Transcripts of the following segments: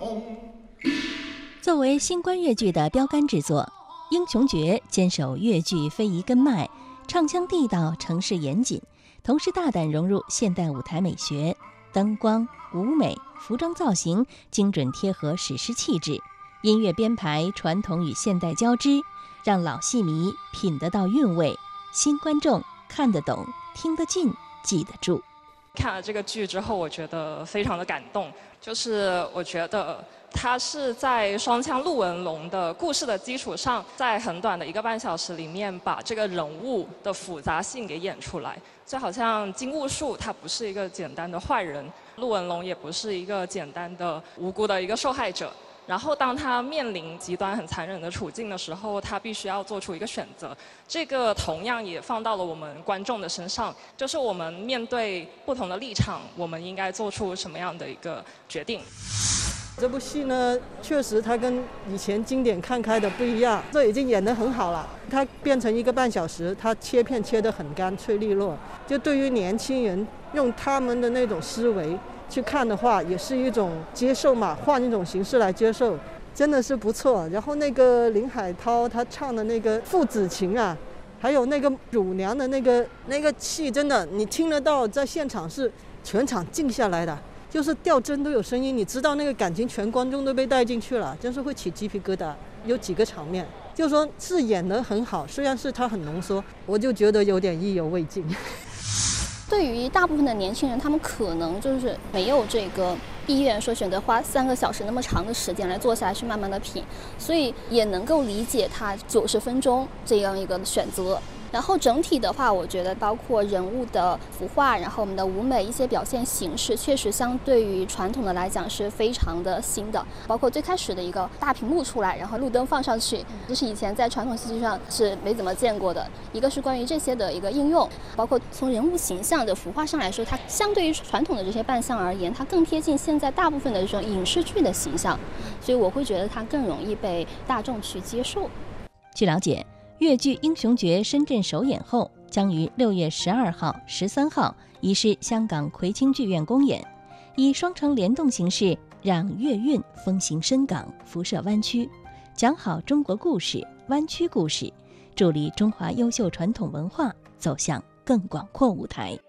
作为新冠越剧的标杆制作，《英雄诀》坚守越剧非遗根脉，唱腔地道，程式严谨，同时大胆融入现代舞台美学，灯光、舞美、服装造型精准贴合史诗气质，音乐编排传统与现代交织，让老戏迷品得到韵味，新观众看得懂、听得进、记得住。 看了这个剧之后，我觉得非常的感动，就是我觉得它是在双腔陆文龙的故事的基础上，在很短的1个半小时里面，把这个人物的复杂性给演出来。就好像金兀术他不是一个简单的坏人，陆文龙也不是一个简单的无辜的一个受害者。然后当他面临极端很残忍的处境的时候，他必须要做出一个选择。这个同样也放到了我们观众的身上，就是我们面对不同的立场，我们应该做出什么样的一个决定。 这部戏呢，确实它跟以前经典看开的不一样，这已经演得很好了。它变成1个半小时，它切片切得很干脆利落，就对于年轻人用他们的那种思维去看的话，也是一种接受嘛，换一种形式来接受，真的是不错。然后那个林海涛他唱的那个父子情啊，还有那个乳娘的那个气，真的你听得到，在现场是全场静下来的，就是吊针都有声音，你知道那个感情全观众都被带进去了，真是会起鸡皮疙瘩。有几个场面就是说是演得很好，虽然是它很浓缩，我就觉得有点意犹未尽。 对于大部分的年轻人，他们可能就是没有这个意愿说选择花3个小时那么长的时间来坐下来去慢慢的品，所以也能够理解他90分钟这样一个选择。然后整体的话，我觉得包括人物的服化，然后我们的舞美一些表现形式，确实相对于传统的来讲是非常的新的。包括最开始的一个大屏幕出来，然后路灯放上去，这是以前在传统戏剧上是没怎么见过的。一个是关于这些的一个应用，包括从人物形象的服化上来说，它相对于传统的这些扮相而言，它更贴近现在大部分的这种影视剧的形象，所以我会觉得它更容易被大众去接受。 据了解，越剧《英雄诀》深圳首演后，将于6月12号、13号移师香港葵青剧院公演，以双城联动形式，让粤韵风行深港，辐射湾区，讲好中国故事、湾区故事，助力中华优秀传统文化走向更广阔舞台。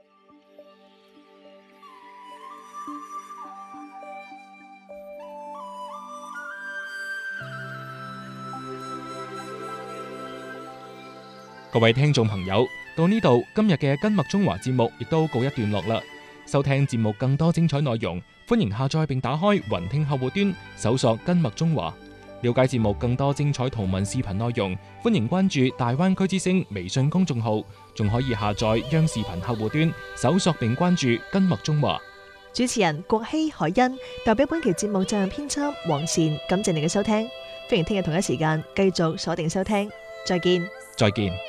各位聽眾朋友，到呢度今日嘅根脈中華節目亦都告一段落啦。收聽節目更多精彩內容，歡迎下載並打開雲聽客戶端，搜索根脈中華。了解節目更多精彩圖文視頻內容，歡迎關注大灣區之聲微信公眾號，仲可以下載央視頻客戶端，搜索並關注根脈中華。 主持人郭希、海欣代表本期節目責任編輯黃善，感謝你嘅收聽，歡迎聽日同一時間繼續鎖定收聽，再見。 再見。